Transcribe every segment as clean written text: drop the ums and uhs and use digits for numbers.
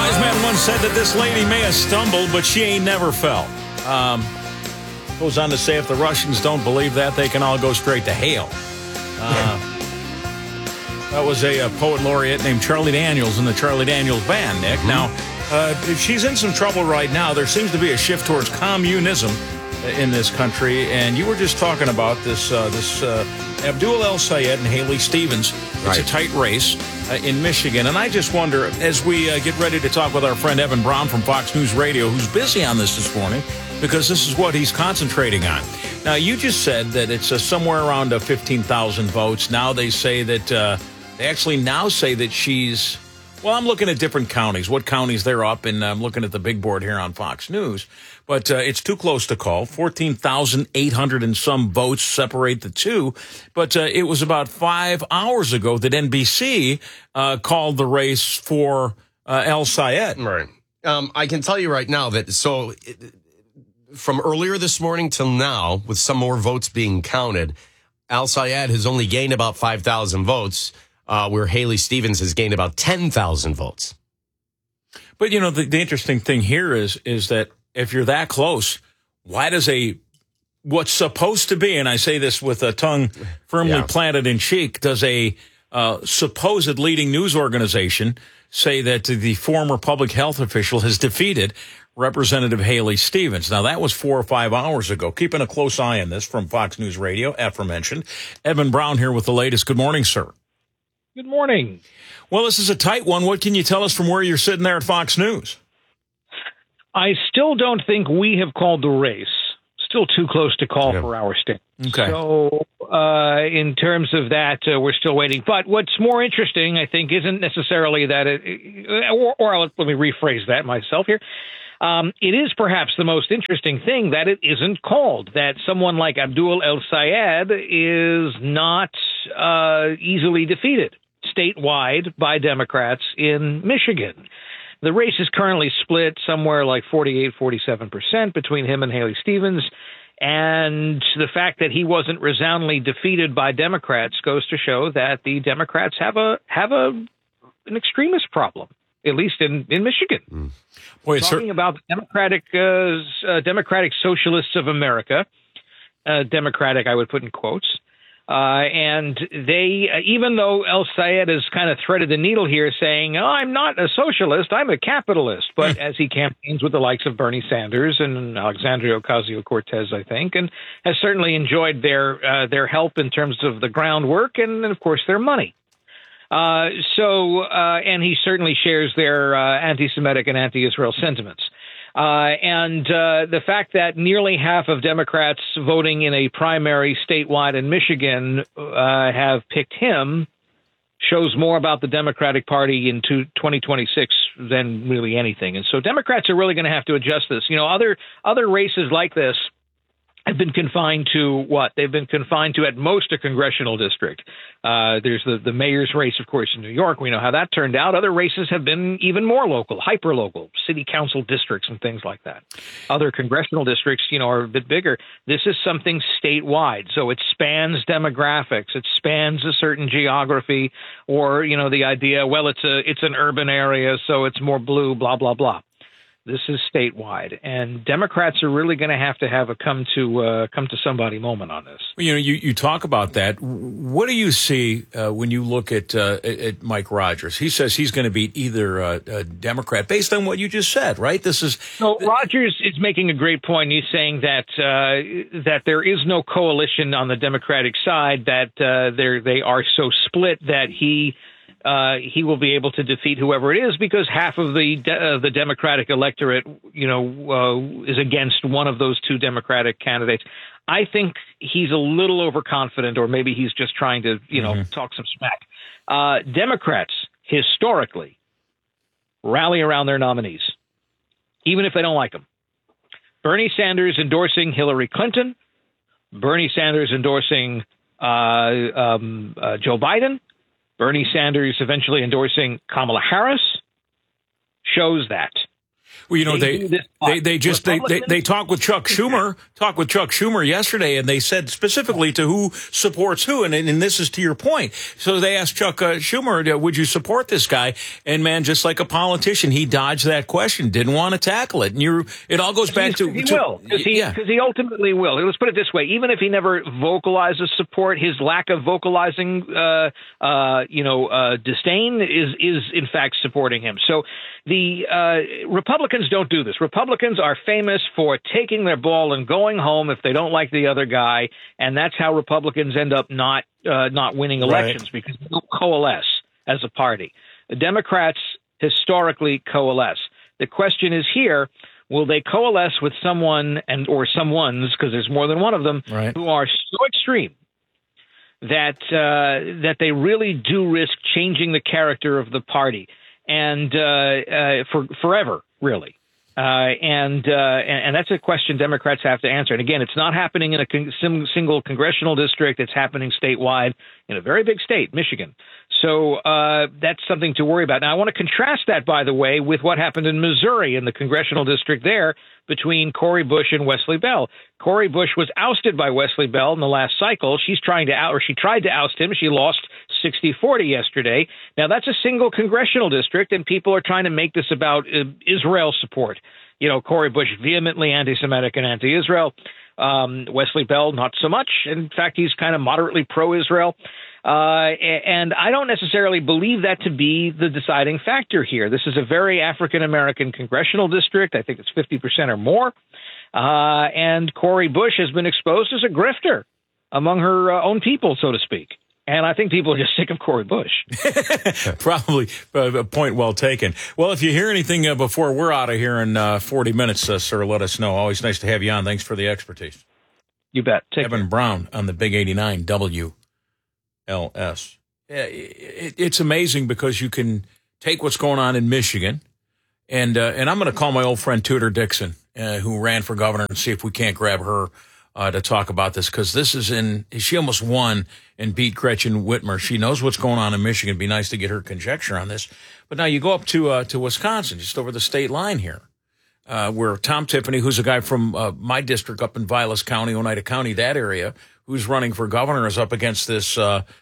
Wise man once said that this lady may have stumbled, but she ain't never fell. Goes on to say if the Russians don't believe that, they can all go straight to hell. That was a poet laureate named Charlie Daniels in the Charlie Daniels Band, Nick. Now, she's in some trouble right now. There seems to be a shift towards communism in this country, and you were just talking about this Abdul El Sayed and Haley Stevens. It's a tight race in Michigan, and I just wonder, as we get ready to talk with our friend Evan Brown from Fox News Radio, who's busy on this morning, because this is what he's concentrating on. Now, you just said that it's somewhere around 15,000 votes. Now they say that they actually now say that she's, well, I'm looking at different counties, what counties they're up in. I'm looking at the big board here on Fox News, but it's too close to call. 14,800 and some votes separate the two. But it was about 5 hours ago that NBC called the race for El Sayed. Right. I can tell you right now that from earlier this morning till now, with some more votes being counted, El Sayed has only gained about 5,000 votes. Where Haley Stevens has gained about 10,000 votes. But, you know, the interesting thing here is that if you're that close, why does what's supposed to be, and I say this with a tongue firmly planted in cheek, does a supposed leading news organization say that the former public health official has defeated Representative Haley Stevens? Now, that was 4 or 5 hours ago. Keeping a close eye on this from Fox News Radio, aforementioned. Evan Brown here with the latest. Good morning, sir. Good morning. Well, this is a tight one. What can you tell us from where you're sitting there at Fox News? I still don't think we have called the race. Still too close to call for our stand. Okay. So in terms of that, we're still waiting. But what's more interesting, I think, isn't necessarily that let me rephrase that myself here. It is perhaps the most interesting thing that it isn't called, that someone like Abdul El Sayed is not easily defeated statewide by Democrats in Michigan. The race is currently split somewhere like 47% between him and Haley Stevens. And the fact that he wasn't resoundingly defeated by Democrats goes to show that the Democrats have an extremist problem, at least in Michigan. Boy, talking about the Democratic Socialists of America, Democratic, I would put in quotes. And they, even though El Sayed has kind of threaded the needle here saying, oh, I'm not a socialist, I'm a capitalist. But as he campaigns with the likes of Bernie Sanders and Alexandria Ocasio-Cortez, I think, and has certainly enjoyed their help in terms of the groundwork and of course, their money. And he certainly shares their anti-Semitic and anti-Israel sentiments. And the fact that nearly half of Democrats voting in a primary statewide in Michigan have picked him shows more about the Democratic Party in 2026 than really anything. And so Democrats are really going to have to adjust this. You know, other races like this have been confined to what? They've been confined to at most a congressional district. There's the mayor's race, of course, in New York. We know how that turned out. Other races have been even more local, hyper-local, city council districts and things like that. Other congressional districts, you know, are a bit bigger. This is something statewide, so it spans demographics. It spans a certain geography, or, you know, the idea, well, it's an urban area, so it's more blue, blah, blah, blah. This is statewide, and Democrats are really going to have a come to somebody moment on this. You know, you talk about that. What do you see when you look at Mike Rogers? He says he's going to beat either a Democrat, based on what you just said, right? Rogers is making a great point. He's saying that there is no coalition on the Democratic side, that they are so split that he will be able to defeat whoever it is, because half of the Democratic electorate, you know, is against one of those two Democratic candidates. I think he's a little overconfident, or maybe he's just trying to, you know, talk some smack. Democrats historically rally around their nominees, even if they don't like them. Bernie Sanders endorsing Hillary Clinton, Bernie Sanders endorsing Joe Biden, Bernie Sanders eventually endorsing Kamala Harris, shows that. Well, you know, they talk with Chuck Schumer yesterday, and they said specifically to who supports who, and this is to your point. So they asked Chuck Schumer, would you support this guy? And man, just like a politician, he dodged that question, didn't want to tackle it. And it all goes back to he ultimately will. Let's put it this way: even if he never vocalizes support, his lack of vocalizing, disdain is in fact supporting him. So the Republicans don't do this. Republicans are famous for taking their ball and going home if they don't like the other guy, and that's how Republicans end up not winning elections, because they don't coalesce as a party. The Democrats historically coalesce. The question is here: will they coalesce with someone or someones, because there's more than one of them, who are so extreme that they really do risk changing the character of the party and for forever, really. And that's a question Democrats have to answer. And again, it's not happening in a single congressional district. It's happening statewide in a very big state, Michigan. So that's something to worry about. Now, I want to contrast that, by the way, with what happened in Missouri in the congressional district there between Cori Bush and Wesley Bell. Cori Bush was ousted by Wesley Bell in the last cycle. She tried to oust him. She lost 60-40 yesterday. Now, that's a single congressional district, and people are trying to make this about Israel support. You know, Cori Bush vehemently anti-Semitic and anti-Israel. Wesley Bell, not so much. In fact, he's kind of moderately pro-Israel. And I don't necessarily believe that to be the deciding factor here. This is a very African-American congressional district. I think it's 50% or more. And Cori Bush has been exposed as a grifter among her own people, so to speak. And I think people are just sick of Cori Bush. Probably a point well taken. Well, if you hear anything before we're out of here in 40 minutes, sir, let us know. Always nice to have you on. Thanks for the expertise. You bet. Evan Brown on the Big 89 WLS. It's amazing because you can take what's going on in Michigan, and I'm going to call my old friend Tudor Dixon, who ran for governor, and see if we can't grab her to talk about this, because she almost won and beat Gretchen Whitmer. She knows what's going on in Michigan. It'd be nice to get her conjecture on this. But now you go up to Wisconsin, just over the state line here, where Tom Tiffany, who's a guy from my district up in Vilas County, Oneida County, that area, who's running for governor, is up against this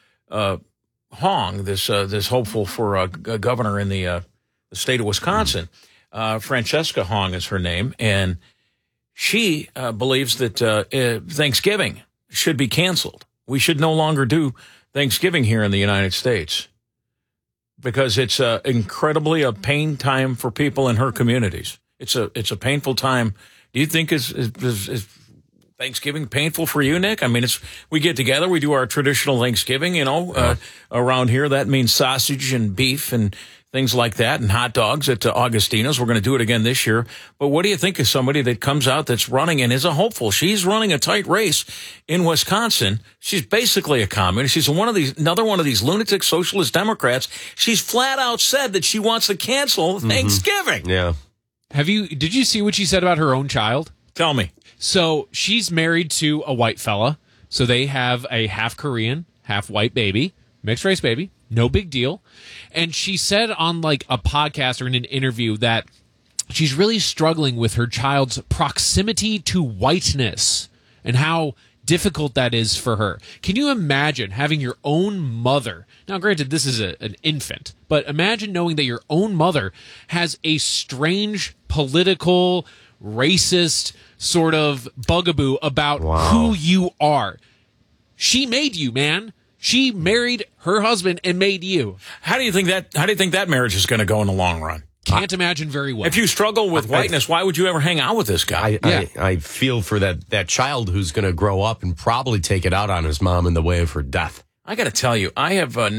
Hong, this hopeful for a governor in the state of Wisconsin. Francesca Hong is her name, and she believes that Thanksgiving should be canceled. We should no longer do Thanksgiving here in the United States because it's incredibly a pain time for people in her communities. It's a painful time. Do you think is Thanksgiving painful for you, Nick? I mean, we get together, we do our traditional Thanksgiving, around here. That means sausage and beef and things like that, and hot dogs at Augustino's. We're going to do it again this year. But what do you think of somebody that comes out that's running and is a hopeful? She's running a tight race in Wisconsin. She's basically a communist. She's another one of these lunatic socialist Democrats. She's flat out said that she wants to cancel Thanksgiving. Yeah. Did you see what she said about her own child? Tell me. So she's married to a white fella. So they have a half Korean, half white baby, mixed race baby. No big deal. And she said on like a podcast or in an interview that she's really struggling with her child's proximity to whiteness and how difficult that is for her. Can you imagine having your own mother? Now, granted, this is an infant, but imagine knowing that your own mother has a strange political, racist sort of bugaboo about who you are. She made you, man. She married her husband and made you. How do you think that marriage is going to go in the long run? Can't imagine very well. If you struggle with whiteness, why would you ever hang out with this guy? I feel for that child who's going to grow up and probably take it out on his mom in the way of her death. I got to tell you, I have I've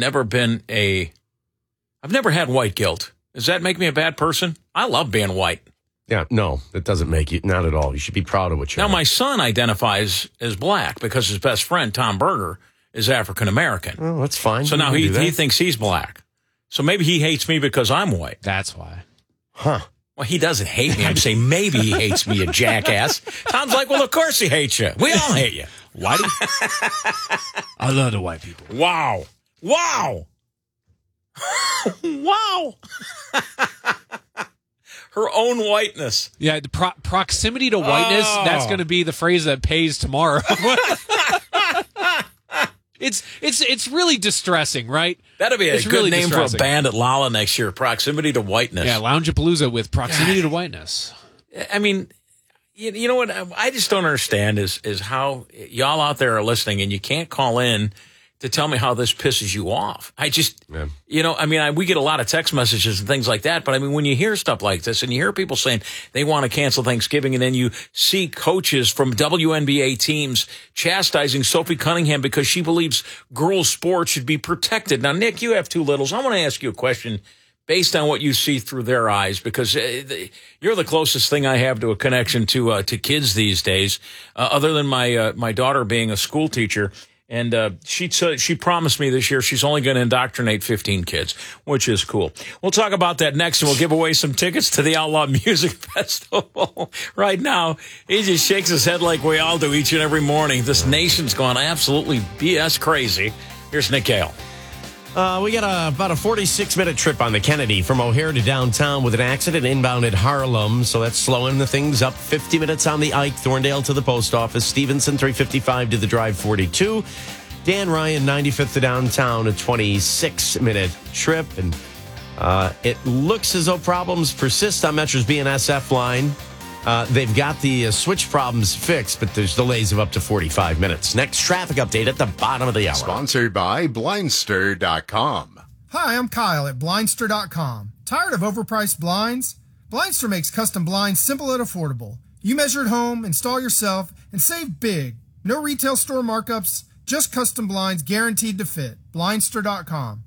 never had white guilt. Does that make me a bad person? I love being white. Yeah, no, that doesn't make you, not at all. You should be proud of what you're. Now, my son identifies as black because his best friend, Tom Berger, is African American. Well, that's fine. So now he thinks he's black. So maybe he hates me because I'm white. That's why. Huh. Well, he doesn't hate me. I'm saying maybe he hates me, you jackass. Tom's like, well, of course he hates you. We all hate you. Why do I love the white people. Wow. Wow. Wow. her own whiteness. Yeah, the proximity to whiteness, that's going to be the phrase that pays tomorrow. It's really distressing, right? That'd be a good really name distressing. for a band at Lala next year, Proximity to Whiteness. Yeah, Loungapalooza with proximity to whiteness. I mean, you know what I just don't understand is how y'all out there are listening and you can't call in to tell me how this pisses you off. I just, we get a lot of text messages and things like that, but I mean, when you hear stuff like this and you hear people saying they want to cancel Thanksgiving and then you see coaches from WNBA teams chastising Sophie Cunningham because she believes girls' sports should be protected. Now, Nick, you have two littles. I want to ask you a question based on what you see through their eyes, because you're the closest thing I have to a connection to kids these days, other than my daughter being a school teacher. And she promised me this year she's only going to indoctrinate 15 kids, which is cool. We'll talk about that next, and we'll give away some tickets to the Outlaw Music Festival. Right now, he just shakes his head like we all do each and every morning. This nation's gone absolutely BS crazy. Here's Nick Kale. We got about a 46-minute trip on the Kennedy from O'Hare to downtown with an accident inbound at Harlem. So that's slowing the things up. 50 minutes on the Ike, Thorndale to the post office. Stevenson, 355 to the Drive 42. Dan Ryan, 95th to downtown, a 26-minute trip. And it looks as though problems persist on Metro's BNSF line. They've got the switch problems fixed, but there's delays of up to 45 minutes. Next traffic update at the bottom of the hour. Sponsored by Blindster.com. Hi, I'm Kyle at Blindster.com. Tired of overpriced blinds? Blindster makes custom blinds simple and affordable. You measure at home, install yourself, and save big. No retail store markups, just custom blinds guaranteed to fit. Blindster.com.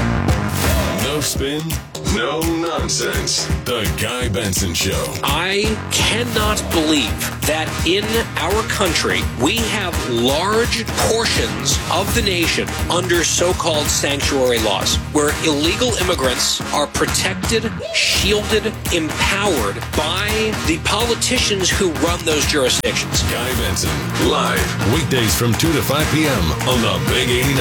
No spin, no nonsense. The Guy Benson Show. I cannot believe that in our country we have large portions of the nation under so-called sanctuary laws, where illegal immigrants are protected, shielded, empowered by the politicians who run those jurisdictions. Guy Benson, live weekdays from 2 to 5 p.m. on the Big 89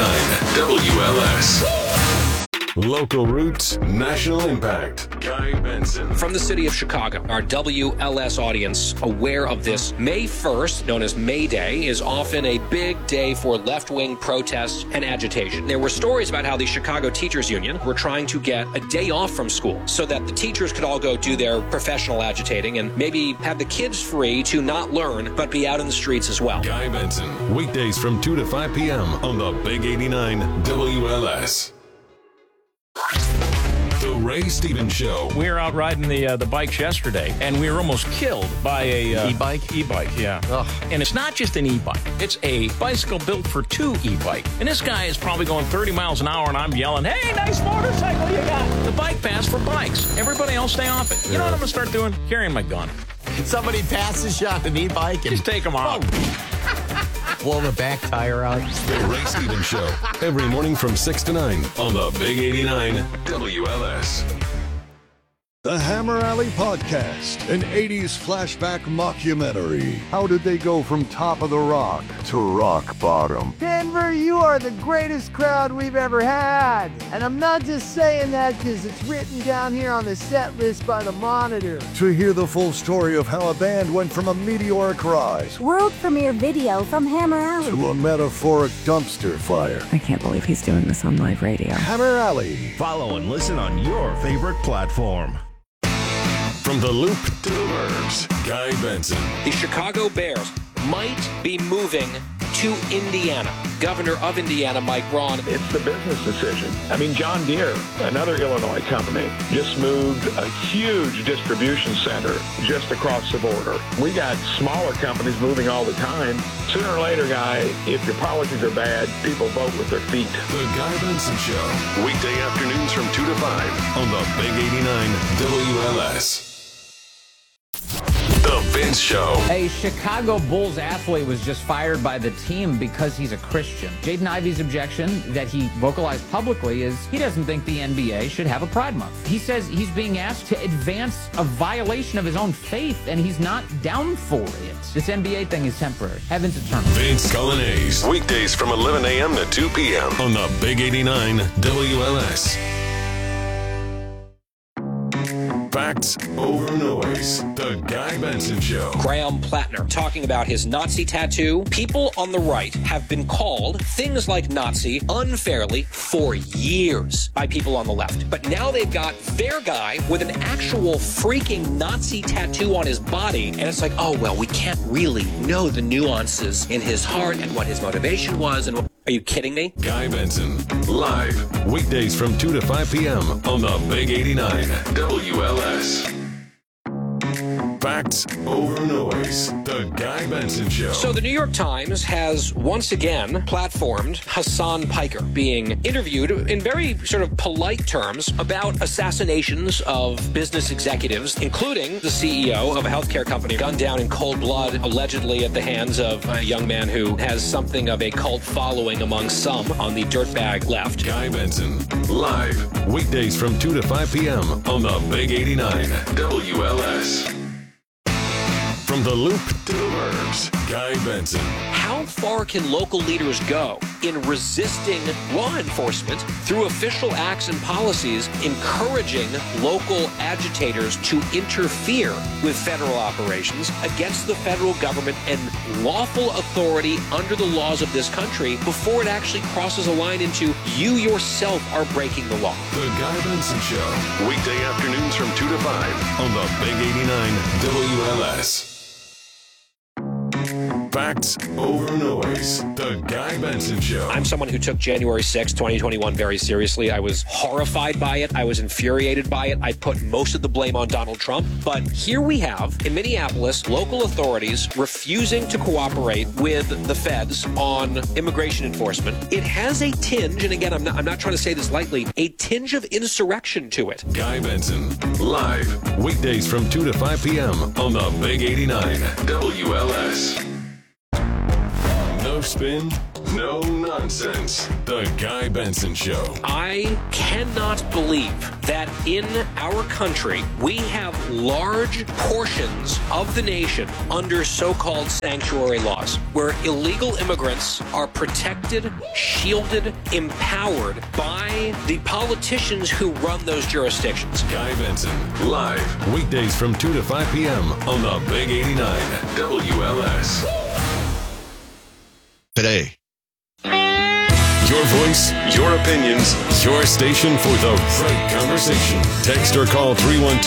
WLS. Local roots, national impact. Guy Benson. From the city of Chicago, our WLS audience aware of this. May 1st, known as May Day, is often a big day for left-wing protests and agitation. There were stories about how the Chicago Teachers Union were trying to get a day off from school so that the teachers could all go do their professional agitating and maybe have the kids free to not learn but be out in the streets as well. Guy Benson, weekdays from 2 to 5 p.m. on the Big 89 WLS. The Ray Stevens Show. We were out riding the bikes yesterday, and we were almost killed by a E-bike? E-bike, yeah. Ugh. And it's not just an e-bike. It's a bicycle built for two e-bike. And this guy is probably going 30 miles an hour, and I'm yelling, "Hey, nice motorcycle you got!" The bike pass for bikes. Everybody else stay off it. You know what I'm going to start doing? Carrying my gun. Somebody passes you on an e-bike and Just take them out. blow the back tire out. The Ray Stevens Show. Every morning from 6 to 9 on the Big 89 WLS. The Hammer Alley Podcast, an 80s flashback mockumentary. How did they go from top of the rock to rock bottom? Denver, you are the greatest crowd we've ever had. And I'm not just saying that because it's written down here on the set list by the Monitor. To hear the full story of how a band went from a meteoric rise World premiere video from Hammer Alley to a metaphoric dumpster fire. I can't believe he's doing this on live radio. Hammer Alley. Follow and listen on your favorite platform. From the Loop to the Burbs, Guy Benson. The Chicago Bears might be moving to Indiana. Governor of Indiana, Mike Braun. It's the business decision. I mean, John Deere, another Illinois company, just moved a huge distribution center just across the border. We got smaller companies moving all the time. Sooner or later, Guy, if your policies are bad, people vote with their feet. The Guy Benson Show. Weekday afternoons from 2 to 5 on the Big 89 WLS. The Vince Show. A Chicago Bulls athlete was just fired by the team because he's a Christian. Jaden Ivey's objection that he vocalized publicly is he doesn't think the NBA should have a Pride Month. He says he's being asked to advance a violation of his own faith, and he's not down for it. This NBA thing is temporary. Heaven's eternal. Vince Colonnese. Weekdays from 11 a.m. to 2 p.m. on the Big 89 WLS. Facts over noise. The Guy Benson Show. Graham Plattner talking about his Nazi tattoo. People on the right have been called things like Nazi unfairly for years by people on the left. But now they've got their guy with an actual freaking Nazi tattoo on his body. And it's like, oh, well, we can't really know the nuances in his heart and what his motivation was. And are you kidding me? Guy Benson, live, weekdays from 2 to 5 p.m. on the Big 89 WLS. Facts over noise. The Guy Benson Show. So the New York Times has once again platformed Hassan Piker being interviewed in very sort of polite terms about assassinations of business executives, including the CEO of a healthcare company gunned down in cold blood, allegedly at the hands of a young man who has something of a cult following among some on the dirtbag left. Guy Benson, live, weekdays from 2 to 5 p.m. on the Big 89 WLS. From the Loop to the Burbs, Guy Benson. How far can local leaders go in resisting law enforcement through official acts and policies, encouraging local agitators to interfere with federal operations against the federal government and lawful authority under the laws of this country before it actually crosses a line into you yourself are breaking the law? The Guy Benson Show, weekday afternoons from 2 to 5 on the Big 89 WLS. Facts over noise. The Guy Benson Show. I'm someone who took January 6, 2021 very seriously. I was horrified by it. I was infuriated by it. I put most of the blame on Donald Trump. But here we have, in Minneapolis, local authorities refusing to cooperate with the feds on immigration enforcement. It has a tinge, and again, I'm not trying to say this lightly, a tinge of insurrection to it. Guy Benson, live, weekdays from 2 to 5 p.m. on the Big 89 WLS. No spin, no nonsense. The Guy Benson Show. I cannot believe that in our country we have large portions of the nation under so-called sanctuary laws where illegal immigrants are protected, shielded, empowered by the politicians who run those jurisdictions. Guy Benson, live, weekdays from 2 to 5 p.m. on the Big 89 WLS. Today. Your voice, your opinions, your station for the right conversation. Text or call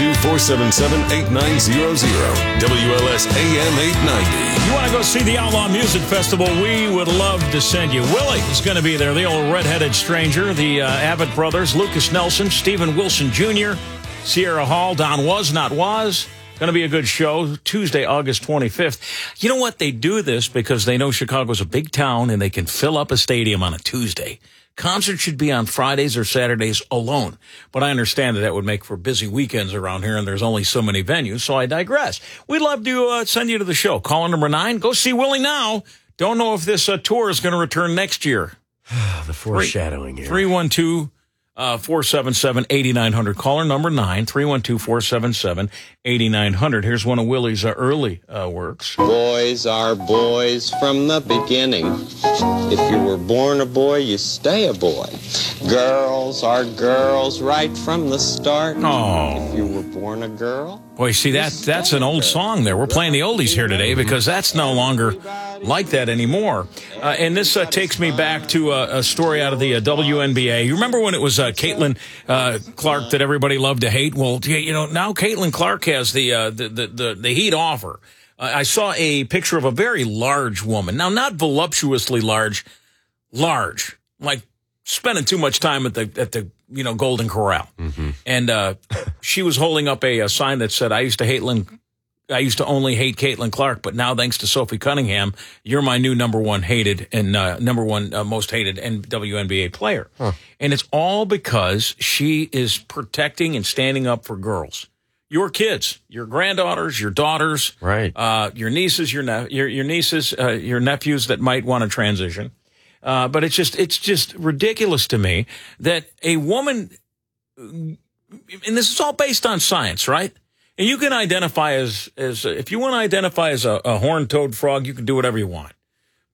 312-477-8900. WLS AM 890. You want to go see the Outlaw Music Festival? We would love to send you. Willie is going to be there, the old redheaded stranger, the Abbott brothers, Lucas Nelson, Stephen Wilson Jr., Sierra Hall, Don Was Not Was. Going to be a good show, Tuesday, August 25th. You know what? They do this because they know Chicago's a big town and they can fill up a stadium on a Tuesday. Concerts should be on Fridays or Saturdays alone. But I understand that would make for busy weekends around here, and there's only so many venues, so I digress. We'd love to send you to the show. Caller number 9, go see Willie now. Don't know if this tour is going to return next year. The foreshadowing here. 312-477-8900. Caller number 9, 312-477-8900. Here's one of Willie's early works. Boys are boys from the beginning. If you were born a boy, you stay a boy. Girls are girls right from the start. Oh. If you were born a girl. Boy, see, that's an old song there. We're playing the oldies here today because that's no longer like that anymore. And this takes me back to a story out of the WNBA. You remember when it was Caitlin Clark that everybody loved to hate? Well, you know, now Caitlin Clark has the heat off her. I saw a picture of a very large woman. Now, not voluptuously large, like spending too much time at the Golden Corral. Mm-hmm. And she was holding up a sign that said, I used to only hate Caitlin Clark, but now thanks to Sophie Cunningham, you're my new number one hated and number one most hated WNBA player. Huh. And it's all because she is protecting and standing up for girls. Your kids, your granddaughters, your daughters, right? Your nieces, your nieces, your nephews that might want to transition. But it's just ridiculous to me that a woman, and this is all based on science, right? And you can identify as if you want to identify as a horned toad frog, you can do whatever you want.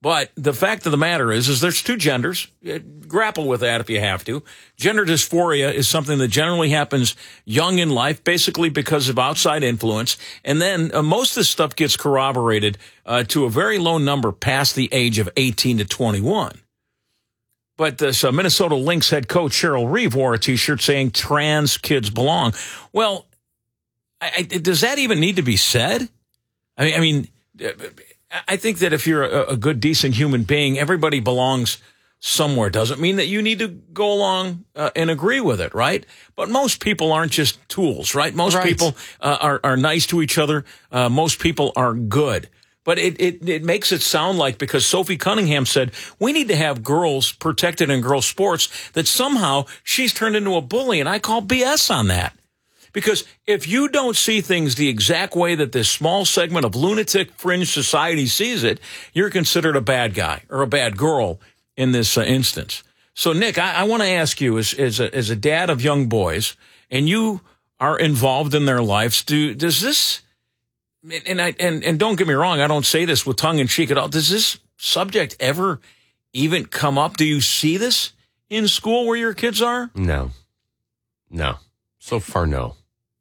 But the fact of the matter is there's two genders. Grapple with that if you have to. Gender dysphoria is something that generally happens young in life, basically because of outside influence. And then most of this stuff gets corroborated to a very low number past the age of 18 to 21. But this Minnesota Lynx head coach Cheryl Reeve wore a T-shirt saying trans kids belong. Well, does that even need to be said? I mean, I think that if you're a good, decent human being, everybody belongs somewhere. Doesn't mean that you need to go along and agree with it, right? But most people aren't just tools, right? Most people are nice to each other. Most people are good. But it makes it sound like, because Sophie Cunningham said, we need to have girls protected in girls' sports, that somehow she's turned into a bully. And I call BS on that. Because if you don't see things the exact way that this small segment of lunatic fringe society sees it, you're considered a bad guy or a bad girl in this instance. So, Nick, I want to ask you, as a dad of young boys, and you are involved in their lives, does this, and don't get me wrong, I don't say this with tongue in cheek at all, does this subject ever even come up? Do you see this in school where your kids are? No. So far, no.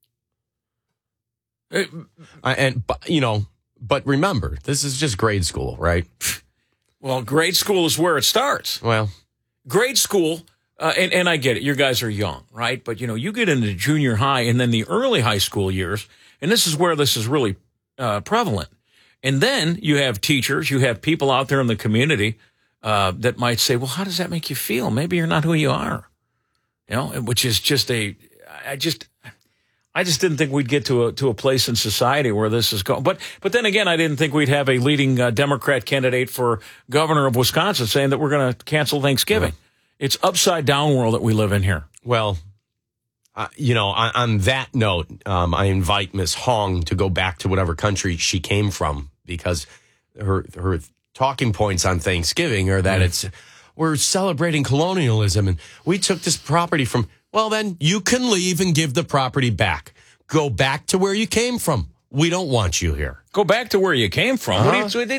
But remember, this is just grade school, right? Well, grade school is where it starts. Well, grade school, and I get it, you guys are young, right? But, you get into junior high and then the early high school years, and this is where this is really prevalent. And then you have teachers, you have people out there in the community that might say, well, how does that make you feel? Maybe you're not who you are, which is just I just didn't think we'd get to a place in society where this is going. But then again, I didn't think we'd have a leading Democrat candidate for governor of Wisconsin saying that we're going to cancel Thanksgiving. Yeah. It's upside down world that we live in here. Well, on that note, I invite Ms. Hong to go back to whatever country she came from, because her talking points on Thanksgiving are that we're celebrating colonialism and we took this property from. Well, then you can leave and give the property back. Go back to where you came from. We don't want you here. Go back to where you came from? What do you